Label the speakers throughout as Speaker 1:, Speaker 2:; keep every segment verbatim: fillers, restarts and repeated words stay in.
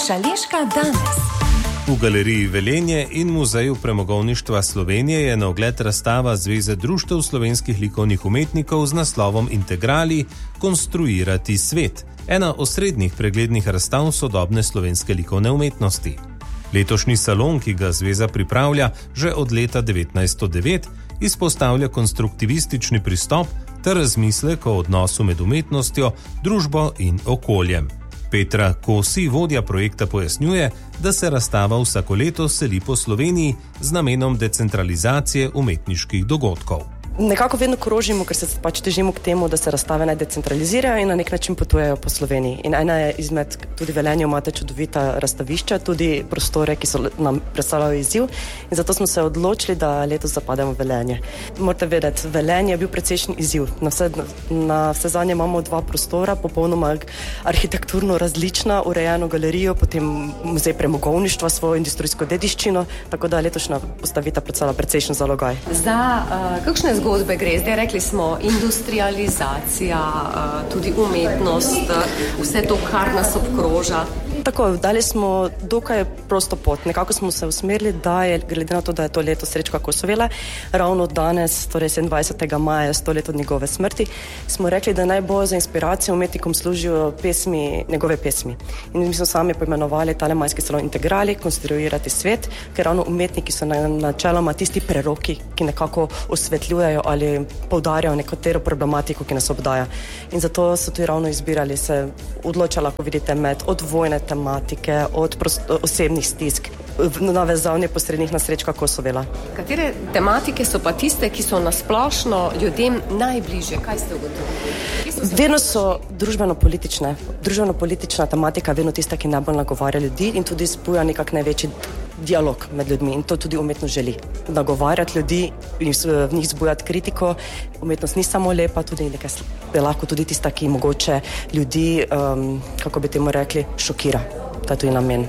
Speaker 1: Šaleška danes.
Speaker 2: V galeriji Velenje in Muzeju premogovništva Slovenije je na ogled razstava Zveze društev slovenskih likovnih umetnikov z naslovom Integrali konstruirati svet, ena osrednjih preglednih razstav sodobne slovenske likovne umetnosti. Letošnji salon, ki ga zveza pripravlja že od leta devetnajststo devet, izpostavlja konstruktivistični pristop ter razmislek o odnosu med umetnostjo, družbo in okoljem. Petra Kosi, vodja projekta, pojasnjuje, da se razstava vsako leto seli po Sloveniji z namenom decentralizacije umetniških dogodkov.
Speaker 3: Nekako vedno krožimo, ker se pač težimo k temu, da se razstave naj decentralizirajo in na nek način potujejo po Sloveniji. In ena je izmed, tudi Velenje imate čudovita razstavišča, tudi prostore, ki so nam predstavljajo izziv, in zato smo se odločili, da letos zapademo v Velenje. Morate vedeti, Velenje je bil precejšen izziv. Na vse, na vse zadnje imamo dva prostora, popolnoma arhitekturno različna, urejeno galerijo, potem muzej premogovništva, svojo industrijsko dediščino, tako da letošnja postavitev predstavlja precejšen zalogaj.
Speaker 4: Za uh, kakšne zgodbe gre? Zdaj rekli smo industrializacija, tudi umetnost, vse to, kar nas obkroža.
Speaker 3: Tako, dali smo dokaj prosto pot. Nekako smo se usmerili, da je, glede na to, da je to leto Srečka Kosovela, ravno danes, torej sedemindvajsetega maja, sto let od njegove smrti, smo rekli, da naj bo za inspiracijo umetnikom služijo pesmi, njegove pesmi. In mi smo sami poimenovali tale majski salon Integrali, konstruirati svet, ker ravno umetniki so na, načeloma tisti preroki, ki nekako osvetljujejo ali poudarjajo nekatero problematiko, ki nas obdaja. In zato so tudi ravno izbirali, se odločala, ko vidite, med od vojne tematike, od prosto, osebnih stisk, navezavnih posrednih na Srečka Kosovela.
Speaker 4: Katere tematike so pa tiste, ki so nasplošno ljudem najbližje? Kaj ste ugotovili?
Speaker 3: Vedno so družbeno-politične. Družbeno-politična tematika je vedno tista, ki najbolj nagovarja ljudi in tudi spuja nekak največji dialog med ljudmi, in to tudi umetnost želi. Nagovarjati ljudi in v njih zbujati kritiko. Umetnost ni samo lepa, tudi nekaj je lahko tudi tista, ki mogoče ljudi, um, kako bi temu rekli, šokira. To je tudi namen.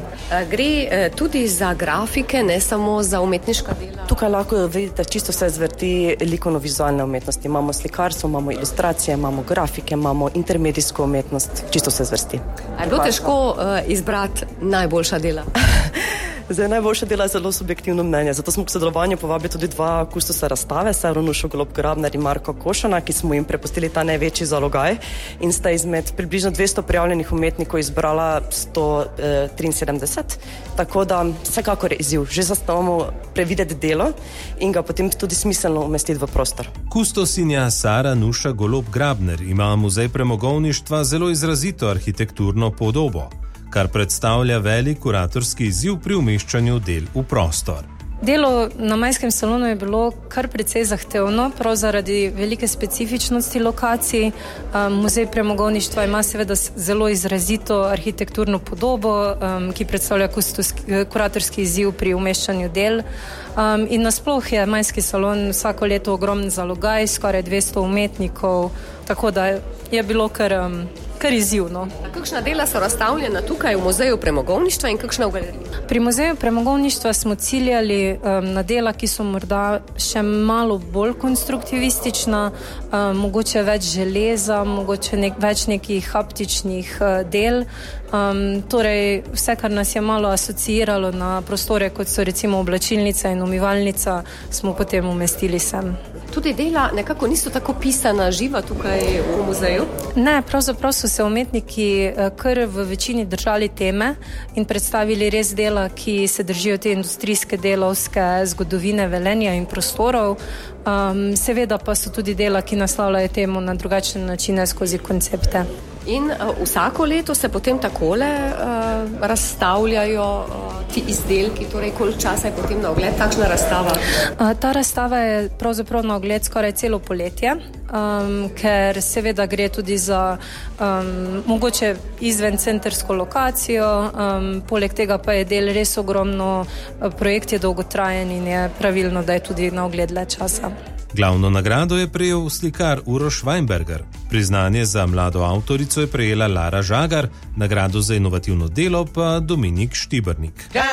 Speaker 4: Gre tudi za grafike, ne samo za umetniška dela?
Speaker 3: Tukaj lahko vidite, čisto vse zvrti likovno-vizualne umetnosti. Imamo slikarstvo, imamo ilustracije, imamo grafike, imamo intermedijsko umetnost, čisto vse zvrsti.
Speaker 4: Je bilo težko uh, izbrati najboljša dela?
Speaker 3: Zdaj, najboljše dela je zelo subjektivno mnenje, zato smo k sodelovanju povabili tudi dva kustosa razstave, Nušo Golob-Grabner in Marko Košana, ki smo jim prepustili ta največji zalogaj in sta izmed približno dvesto prijavljenih umetnikov izbrala sto triinsedemdeset, tako da vsekakor je izziv. Že zastavamo prevideti delo in ga potem tudi smiselno umestiti v prostor.
Speaker 2: Kustosinja Sara Nuša Golob-Grabner ima Muzej premogovništva zelo izrazito arhitekturno podobo, kar predstavlja velik kuratorski izziv pri umeščanju del v prostor.
Speaker 5: Delo na majskem salonu je bilo kar precej zahtevno, prav zaradi velike specifičnosti lokacij. Muzej premogovništva ima seveda zelo izrazito arhitekturno podobo, ki predstavlja kuratorski izziv pri umeščanju del. In nasploh je majski salon vsako leto ogromen zalogaj, skoraj dvesto umetnikov, tako da je bilo kar... kar izzivno.
Speaker 4: Kakšna dela so razstavljena tukaj v Muzeju premogovništva in kakšna v galeriji?
Speaker 5: Pri Muzeju premogovništva smo ciljali um, na dela, ki so morda še malo bolj konstruktivistična, um, mogoče več železa, mogoče nek, več nekih haptičnih uh, del. Um, torej, vse, kar nas je malo asociiralo na prostore, kot so recimo oblačilnica in umivalnica, smo potem umestili sem.
Speaker 4: Tudi dela nekako niso tako pisana živa tukaj v muzeju?
Speaker 5: Ne, pravzaprav so se umetniki kar v večini držali teme in predstavili res dela, ki se držijo te industrijske delovske zgodovine Velenja in prostorov. Um, seveda pa so tudi dela, ki naslavljajo temu na drugačne načine skozi koncepte.
Speaker 4: In uh, vsako leto se potem takole uh, razstavljajo uh, ti izdelki, torej koliko časa je potem na ogled takšna razstava?
Speaker 5: Uh, ta razstava je pravzaprav na ogled skoraj celo poletje, um, ker seveda gre tudi za um, mogoče izven centrsko lokacijo, um, poleg tega pa je del res ogromno, projekt je dolgotrajen in je pravilno, da je tudi na ogled le časa.
Speaker 2: Glavno nagrado je prejel slikar Uroš Weinberger. Priznanje za mlado avtorico je prejela Lara Žagar, nagrado za inovativno delo pa Dominik Štibernik.